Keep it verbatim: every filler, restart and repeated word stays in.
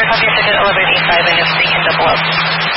Copy, ticket eleven eight five, and you're speaking double up.